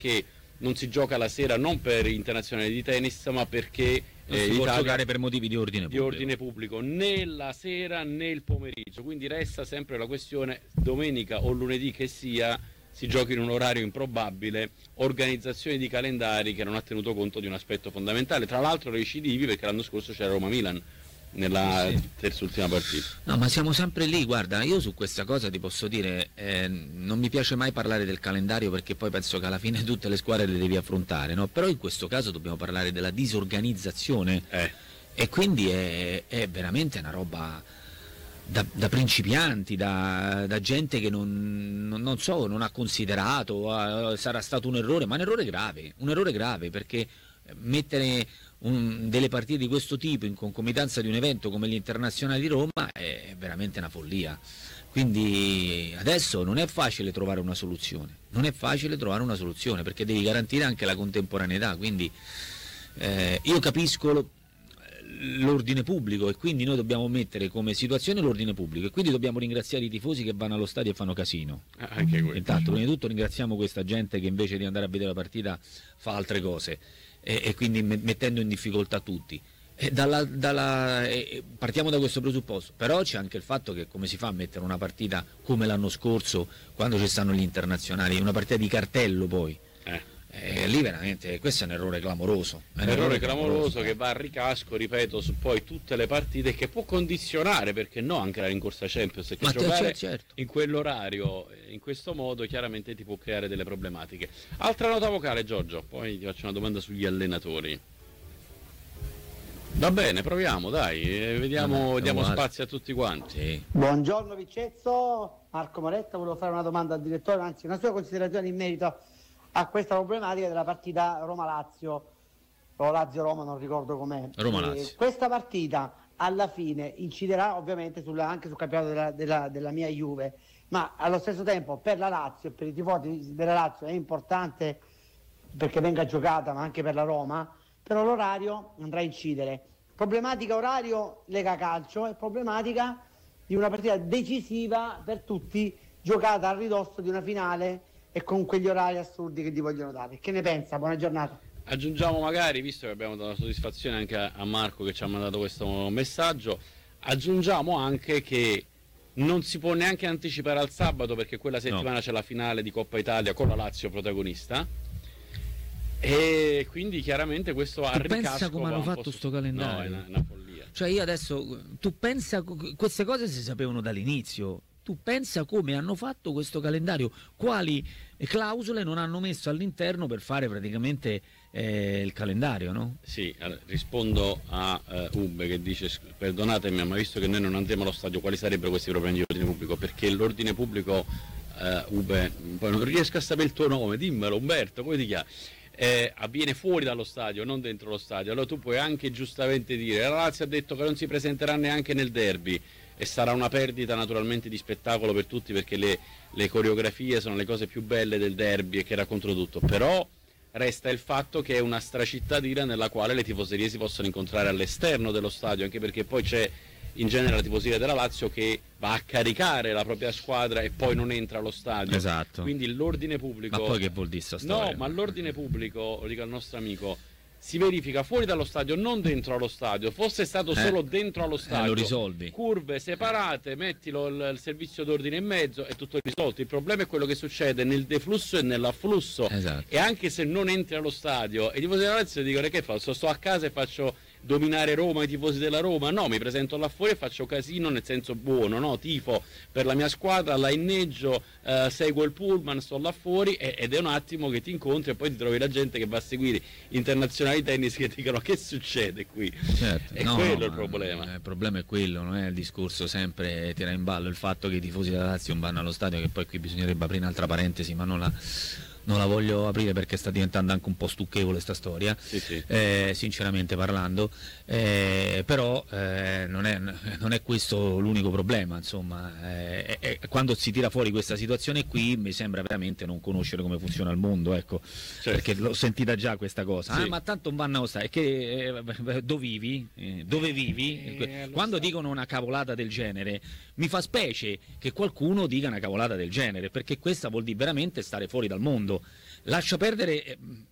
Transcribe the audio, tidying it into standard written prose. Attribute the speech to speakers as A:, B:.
A: che non si gioca la sera non per internazionali di tennis, ma perché
B: non si può giocare per motivi di ordine
A: pubblico, né la sera né il pomeriggio, quindi resta sempre la questione domenica o lunedì che sia, si giochi in un orario improbabile, organizzazione di calendari che non ha tenuto conto di un aspetto fondamentale, tra l'altro recidivi, perché l'anno scorso c'era Roma-Milan nella terz'ultima partita.
B: No, ma siamo sempre lì, guarda, io su questa cosa ti posso dire, non mi piace mai parlare del calendario, perché poi penso che alla fine tutte le squadre le devi affrontare, no? Però in questo caso dobbiamo parlare della disorganizzazione, e quindi è veramente una roba da principianti, da gente che non so, non ha considerato, sarà stato un errore, ma un errore grave, perché mettere delle partite di questo tipo in concomitanza di un evento come gli internazionali di Roma è veramente una follia. Quindi adesso non è facile trovare una soluzione, perché devi garantire anche la contemporaneità, quindi io capisco l'ordine pubblico, e quindi noi dobbiamo mettere come situazione l'ordine pubblico, e quindi dobbiamo ringraziare i tifosi che vanno allo stadio e fanno casino.
A: Anche
B: intanto, prima di tutto ringraziamo questa gente che invece di andare a vedere la partita fa altre cose, e quindi mettendo in difficoltà tutti. Partiamo da questo presupposto, però c'è anche il fatto che come si fa a mettere una partita come l'anno scorso, quando ci stanno gli internazionali, una partita di cartello poi? Lì veramente questo è un errore clamoroso.
A: Che va a ricasco, ripeto, su poi tutte le partite, che può condizionare, perché no, anche la rincorsa Champions, che giocare
B: certo.
A: in quell'orario, in questo modo, chiaramente ti può creare delle problematiche. Altra nota vocale, Giorgio, poi ti faccio una domanda sugli allenatori. Va bene, proviamo, dai, vediamo, diamo spazio a tutti quanti.
B: Sì.
C: Buongiorno Viccezzo, Marco Moretta, volevo fare una domanda al direttore, anzi una sua considerazione in merito a questa problematica della partita Roma-Lazio, o Lazio-Roma, non ricordo com'è.
B: Roma-Lazio.
C: Questa partita alla fine inciderà ovviamente anche sul campionato della mia Juve, ma allo stesso tempo per la Lazio e per i tifosi della Lazio è importante perché venga giocata, ma anche per la Roma, però l'orario andrà a incidere. Problematica orario Lega Calcio e problematica di una partita decisiva per tutti, giocata a ridosso di una finale e con quegli orari assurdi che gli vogliono dare. Che ne pensa? Buona giornata.
A: Aggiungiamo magari, visto che abbiamo dato la soddisfazione anche a Marco che ci ha mandato questo messaggio, aggiungiamo anche che non si può neanche anticipare al sabato, perché quella settimana c'è la finale di Coppa Italia con la Lazio protagonista, e quindi chiaramente questo ha ricasco.
B: Pensa come hanno fatto sto calendario?
A: No, è una follia.
B: Cioè io adesso, tu pensa, queste cose si sapevano dall'inizio. Tu pensa come hanno fatto questo calendario, quali clausole non hanno messo all'interno per fare praticamente il calendario, no?
A: Sì, rispondo a Ube che dice: perdonatemi, ma visto che noi non andremo allo stadio, quali sarebbero questi problemi di ordine pubblico? Perché l'ordine pubblico, Ube, poi non riesco a sapere il tuo nome, dimmelo Umberto, come ti chiami? Avviene fuori dallo stadio, non dentro lo stadio. Allora tu puoi anche giustamente dire: la Lazio ha detto che non si presenterà neanche nel derby, e sarà una perdita naturalmente di spettacolo per tutti, perché le coreografie sono le cose più belle del derby e che raccontano tutto, però resta il fatto che è una stracittadina nella quale le tifoserie si possono incontrare all'esterno dello stadio, anche perché poi c'è in genere la tifoseria della Lazio che va a caricare la propria squadra e poi non entra allo stadio.
B: Esatto.
A: Quindi l'ordine pubblico...
B: Ma poi che vuol dire sta storia?
A: No, ma l'ordine pubblico, lo dico al nostro amico, si verifica fuori dallo stadio, non dentro allo stadio. Fosse stato solo dentro allo stadio,
B: lo risolvi.
A: Curve separate, mettilo il servizio d'ordine in mezzo, è tutto risolto. Il problema è quello che succede nel deflusso e nell'afflusso.
B: Esatto.
A: E anche se non entri allo stadio, e i tifosi della Lazio dicono: che faccio? Sto a casa e faccio dominare Roma, i tifosi della Roma? No, mi presento là fuori e faccio casino nel senso buono, no? Tifo per la mia squadra, la inneggio, seguo il pullman, sto là fuori, ed è un attimo che ti incontri e poi ti trovi la gente che va a seguire internazionali di tennis che dicono: che succede qui?
B: Certo.
A: È quello il problema.
B: Il problema è quello, non è il discorso sempre tira in ballo il fatto che i tifosi della Lazio non vanno allo stadio, che poi qui bisognerebbe aprire un'altra parentesi, ma non la voglio aprire perché sta diventando anche un po' stucchevole sta storia,
A: sì.
B: Sinceramente parlando, però non è questo l'unico problema, insomma, quando si tira fuori questa situazione qui mi sembra veramente non conoscere come funziona il mondo, ecco,
A: certo.
B: Perché l'ho sentita già questa cosa,
A: sì.
B: Ma tanto non vanno a stare, che dove vivi? Quando dicono una cavolata del genere mi fa specie che qualcuno dica una cavolata del genere, perché questa vuol dire veramente stare fuori dal mondo. Lascia perdere,